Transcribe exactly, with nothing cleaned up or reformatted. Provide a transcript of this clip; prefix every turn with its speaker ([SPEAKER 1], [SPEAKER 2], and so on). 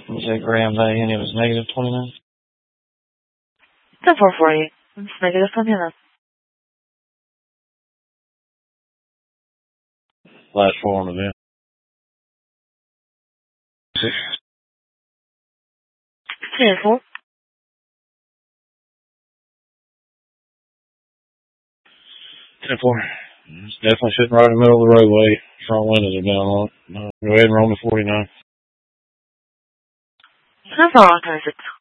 [SPEAKER 1] You said Graham Bay, and it was negative twenty-nine?
[SPEAKER 2] ten four forty. It's negative twenty-nine.
[SPEAKER 1] Last four on the event. Six.
[SPEAKER 2] ten four.
[SPEAKER 1] ten four. It's definitely sitting right in the middle of the roadway. Front windows are down on it. Uh, go ahead and roll to forty-nine.
[SPEAKER 2] ten four on twenty-six.